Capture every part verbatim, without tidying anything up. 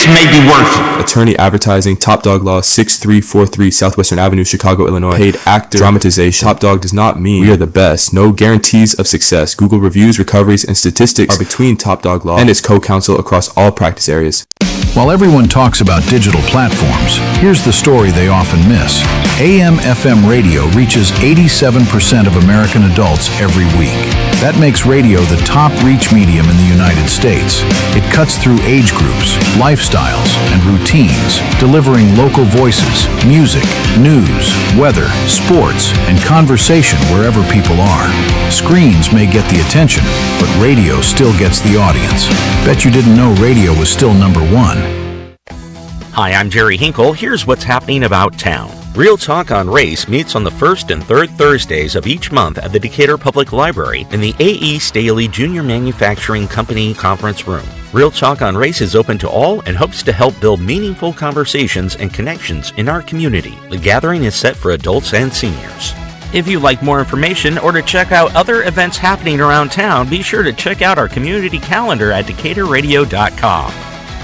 this may be worth it. Attorney Advertising, Top Dog Law, sixty-three forty-three Southwestern Avenue, Chicago, Illinois. Paid actor, dramatization. Top Dog does not mean we are the best. No guarantees of success. Google reviews, recoveries, and statistics are between Top Dog Law and its co-counsel across all practice areas. While everyone talks about digital platforms, here's the story they often miss. A M F M radio reaches eighty-seven percent of American adults every week. That makes radio the top reach medium in the United States. It cuts through age groups, lifestyles, and routines, delivering local voices, music, news, weather, sports, and conversation wherever people are. Screens may get the attention, but radio still gets the audience. Bet you didn't know radio was still number one. Hi, I'm Jerry Hinkle. Here's what's happening about town. Real Talk on Race meets on the first and third Thursdays of each month at the Decatur Public Library in the A E. Staley Junior Manufacturing Company Conference Room. Real Talk on Race is open to all and hopes to help build meaningful conversations and connections in our community. The gathering is set for adults and seniors. If you'd like more information or to check out other events happening around town, be sure to check out our community calendar at decatur radio dot com.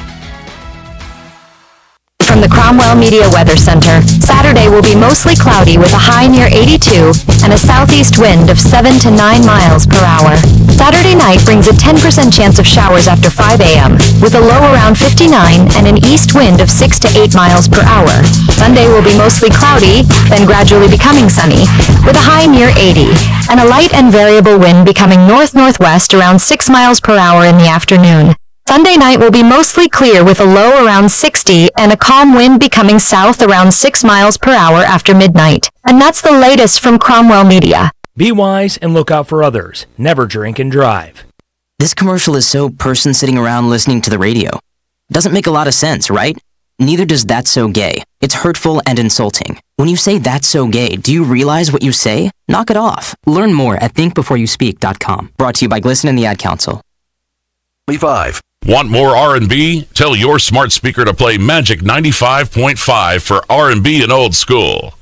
From the Cromwell Media Weather Center, Saturday will be mostly cloudy with a high near eighty-two and a southeast wind of seven to nine miles per hour. Saturday night brings a ten percent chance of showers after five a.m. with a low around fifty-nine and an east wind of six to eight miles per hour. Sunday will be mostly cloudy, then gradually becoming sunny, with a high near eighty and a light and variable wind becoming north-northwest around six miles per hour in the afternoon. Sunday night will be mostly clear with a low around sixty and a calm wind becoming south around six miles per hour after midnight. And that's the latest from Cromwell Media. Be wise and look out for others. Never drink and drive. This commercial is so person sitting around listening to the radio. Doesn't make a lot of sense, right? Neither does That's So Gay. It's hurtful and insulting. When you say that's so gay, do you realize what you say? Knock it off. Learn more at think before you speak dot com. Brought to you by Glisten and the Ad Council. Five. Want more R and B? Tell your smart speaker to play Magic ninety-five point five for R and B and old school.